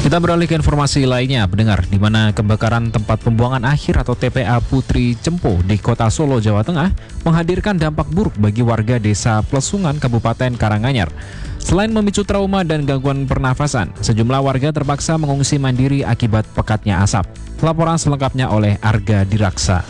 Kita beralih ke informasi lainnya, pendengar, di mana kebakaran tempat pembuangan akhir atau TPA Putri Cempo di Kota Solo, Jawa Tengah menghadirkan dampak buruk bagi warga Desa Plesungan, Kabupaten Karanganyar. Selain memicu trauma dan gangguan pernafasan, sejumlah warga terpaksa mengungsi mandiri akibat pekatnya asap. Laporan selengkapnya oleh Arga Diraksa.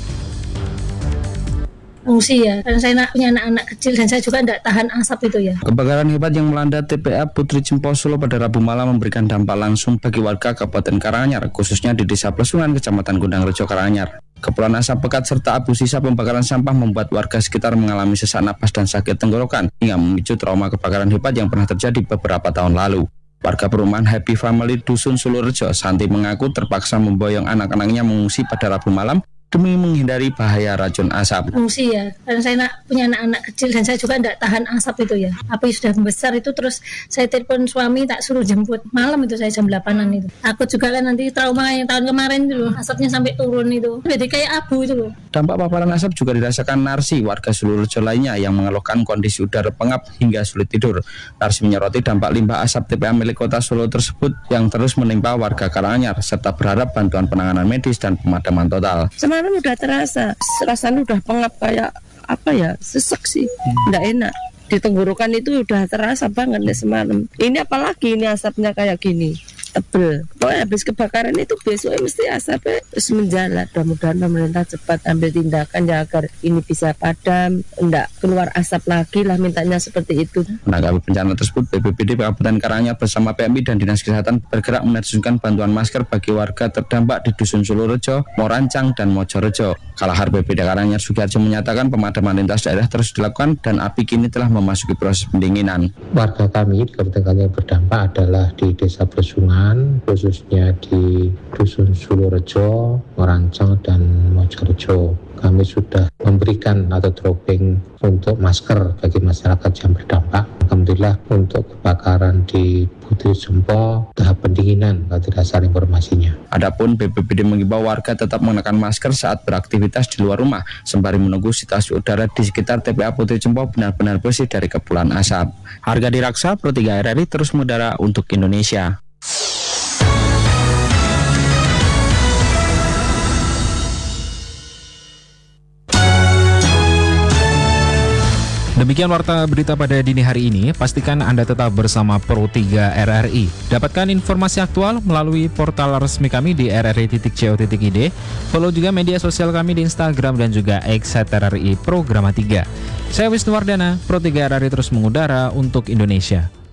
Fungsi ya, karena saya punya anak-anak kecil dan saya juga tidak tahan asap itu ya. Kebakaran hebat yang melanda TPA Putri Cempo Solo pada Rabu malam memberikan dampak langsung bagi warga Kabupaten Karanganyar, khususnya di Desa Plesungan, Kecamatan Gundangrejo, Karanganyar. Kepulan asap pekat serta abu sisa pembakaran sampah membuat warga sekitar mengalami sesak napas dan sakit tenggorokan, hingga memicu trauma kebakaran hebat yang pernah terjadi beberapa tahun lalu. Warga perumahan Happy Family Dusun Sulurejo, Santi mengaku terpaksa memboyong anak-anaknya mengungsi pada Rabu malam demi menghindari bahaya racun asap. Fungsi ya, karena saya punya anak-anak kecil dan saya juga tidak tahan asap itu ya. Api sudah membesar itu, terus saya telepon suami tak suruh jemput. Malam itu saya jam 8-an itu. Takut juga kan nanti trauma yang tahun kemarin itu loh, asapnya sampai turun itu. Jadi kayak abu itu loh. Dampak paparan asap juga dirasakan Narsi, warga Sulurejo lainnya yang mengeluhkan kondisi udara pengap hingga sulit tidur. Narsi menyoroti dampak limbah asap TPA milik Kota Solo tersebut yang terus menimpa warga Karanganyar, serta berharap bantuan penanganan medis dan pemadaman total. Semalam udah terasa, rasanya udah pengap kayak apa ya, sesek sih, nggak enak. Di tenggorokan itu udah terasa banget deh semalam. Ini apalagi ini asapnya kayak gini, tebel. Pokoknya habis kebakaran itu besoknya mesti asapnya terus menjalar. Mudah-mudahan pemerintah cepat ambil tindakan ya agar ini bisa padam, enggak keluar asap lagi lah, mintanya seperti itu. Menanggapi bencana tersebut, BPBD Kabupaten Karanganyar bersama PMI dan Dinas Kesehatan bergerak menerjunkan bantuan masker bagi warga terdampak di Dusun Sulurejo, Morancang, dan Mojorejo. Kalahar BPBD Karanganyar Sugiharjo menyatakan pemadaman lintas daerah terus dilakukan dan api kini telah memasuki proses pendinginan. Warga kami di Kabupaten Karanganyar berdampak adalah di Desa Plesungan, khususnya di Dusun Sulurejo, Morancang, dan Mojorejo. Kami sudah memberikan atau dropping untuk masker bagi masyarakat yang berdampak. Alhamdulillah untuk kebakaran di Putri Cempo tahap pendinginan berdasar informasinya. Adapun BPBD mengimbau warga tetap mengenakan masker saat beraktivitas di luar rumah sembari menunggu situasi udara di sekitar TPA Putri Cempo benar-benar bersih dari kepulan asap. Arga Diraksa, Pro 3 RRI terus mengudara untuk Indonesia. Demikian warta berita pada dini hari ini. Pastikan Anda tetap bersama Pro 3 RRI. Dapatkan informasi aktual melalui portal resmi kami di rri.co.id. Follow juga media sosial kami di Instagram dan juga X @RRI Programa 3. Saya Wisnu Wardana, Pro 3 RRI terus mengudara untuk Indonesia.